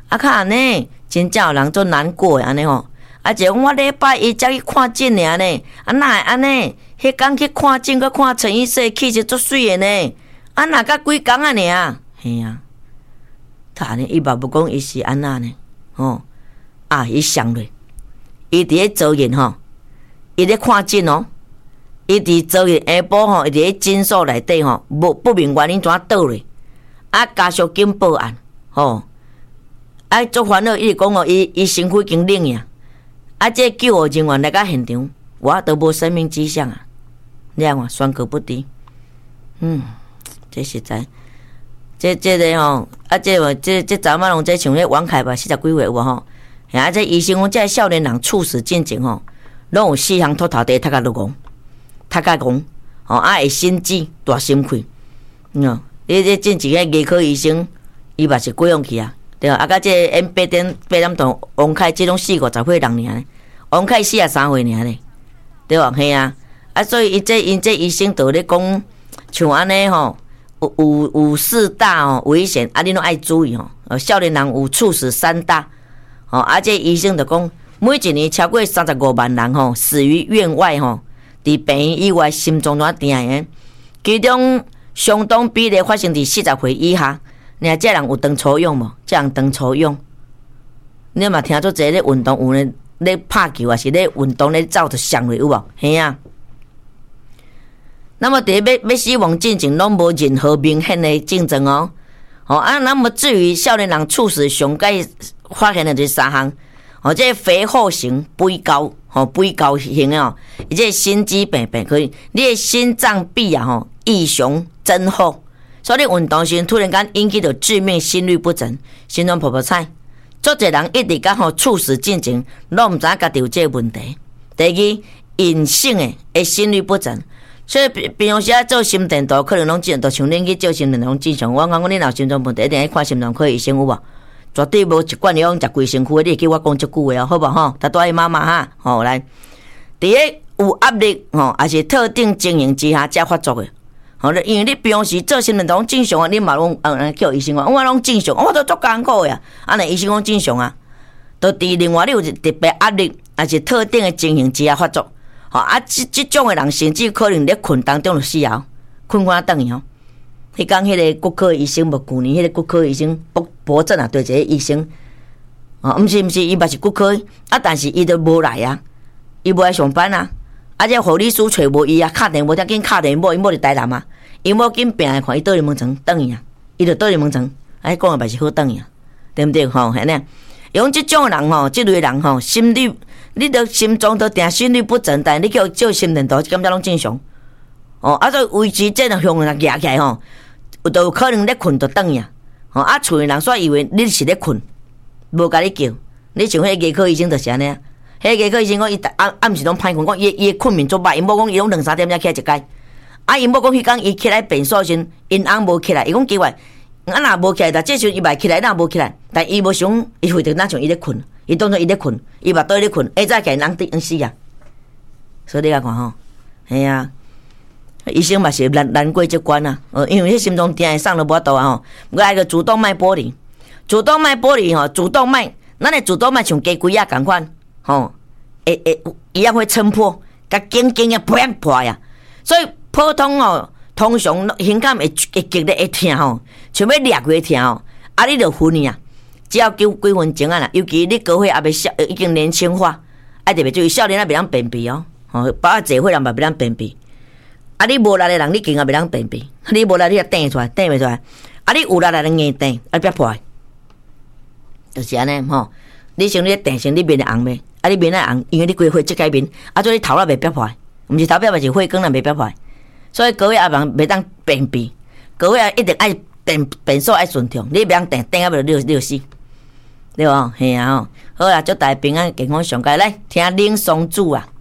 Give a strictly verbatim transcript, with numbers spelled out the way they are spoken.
啊，较安尼，真正有人做难过诶安尼吼。啊，就讲我礼拜一才去看诊尔呢，啊哪会安尼？迄工去看诊，佮看陈医生，气质足水诶呢。啊，哪甲几工啊尔？嘿啊，他安尼伊嘛无讲伊是安那呢？吼啊，伊想咧，伊伫咧做验吼，伊咧看诊哦，伊伫做验下晡吼，伊伫咧诊所内底吼，无不明原因怎倒咧？啊，家属紧报案吼，啊，足烦恼，伊讲哦，伊伊身躯已经冷呀。啊！这救护人员来到现场，我都无生命迹象啊！你看，宣告不治。嗯，这实在，这这个吼，啊，这这这查某人这像迄王凯吧，四十几岁有无吼？啊，这医生讲，这少年人猝死进前吼，拢有四项秃头地，头壳都戆，头壳戆，吼啊会心悸、大心悸。嗯，你这进前个牙科医生，伊嘛是过用去啊。对啊，甲这 N 八点八点档王凯这种四五十岁人尔，王凯四十三岁尔咧，对吧？嘿啊，啊，所以伊这因这医生都咧讲，像安尼吼，有有有四大哦危险，啊，你拢爱注意吼。呃，少年人有猝死三大，吼，啊，这医生就讲，每一年超过三十五万人吼死于院外吼，伫病院以外心脏怎定诶？其中相当比例发生伫四十岁以下。你看这人有长粗勇无？这人长粗勇，你嘛听做这咧运动有咧咧拍球，还是咧运动咧走着上落有无？嘿啊！那么伫要要死亡进前，拢无任何明显的症状哦。哦啊，那么至于少年人猝死，上该发现的就是三项。哦，这肥厚型、肥高，吼肥高型哦，伊这心肌病变可以，你的心脏壁啊吼异常增厚。所以你运动时突然间引起到致命心律不整、心脏泡泡彩，足侪人一直讲吼猝死进前，拢毋知影家己有这个问题。第二，隐性的的心律不整，所以平常时啊做心电图，可能拢正常，像恁去做心电图正常。我讲讲恁若心脏问题，一定要看心脏科医生有无？绝对无一罐药食规身躯，你会记我讲即句话哦，好无吼？他多爱妈妈哈，吼来。第一，有压力吼，还是特定情形之下才发作的。好咧，因为你平时做心电图正常啊，你嘛拢嗯叫医生讲，我拢正常，我都足艰苦呀。啊，那医生讲正常啊，都伫另外你有特别压力，还是特定的情形之下发作。吼啊，即即种的人甚至可能咧困当中就死啊，困困等去吼。迄讲迄个骨科医生无旧年迄个骨科医生博博正啊，对一个医生，哦，毋是毋是，伊嘛是骨科，啊，但是伊都无来啊，伊无来上班啊。啊！这护理师找无伊啊，敲电无听紧，敲电某，伊某伫台南啊，伊某紧病来看，伊倒入门床等伊啊，伊就倒入门床，哎，讲诶嘛是好等伊啊，对毋对？吼，安尼，用即种人吼，即类人吼，心律，你着心脏都定心律不整，但你叫做心电图，感觉拢正常。哦，啊，所以维持这种向人夹起来吼，有都有可能咧困着等伊啊。哦，啊，厝诶人煞以为你是咧困，无甲你叫，你像迄牙科医生就是安尼啊。迄个牙科医生讲，伊暗暗时拢歹困，讲伊伊困眠足歹，伊某讲伊拢两三点才起来一摆。啊，伊某讲迄工伊起来便所时，因翁无起来，伊讲奇怪，啊若无起来，但这时伊嘛起来，若无起来，但伊无想，伊会着哪像伊咧困，伊当作伊咧困，伊嘛倒咧困，下早起来人得死啊。所以你来看吼，系啊，医生嘛是难难过这关啊，呃，因为迄心脏病送了无度啊吼，我爱个主动脉剥离，主动脉剥离吼，主动脉，咱的主动脉像鸡龟啊共款。吼，会会一样会撑破，甲紧紧啊破破呀。所以普通哦，通常胸感会会激烈会痛吼，像要裂过痛吼，啊你着昏呀，只要九几分钟啊啦。尤其你高血压未少，已经年轻化，啊特别注意少年啊袂当便秘哦，吼，包括坐血人嘛袂当便秘。啊你无力的人，你经啊袂当便秘，你无力你也顶出来，顶袂出来。啊你有力的人硬顶，啊别破，就是安尼吼。你像你定成你面会红袂？啊，你面会红，因为你规血即改面，啊，做你头仔袂憋破，毋是头表嘛是血管也袂憋破，所以高血压人袂当便秘，高血压一定爱便便所爱顺畅，你袂当定定啊，袂你就你就死，对无？嘿啊吼，好啦，祝大家平安健康上街来听冷松子啊！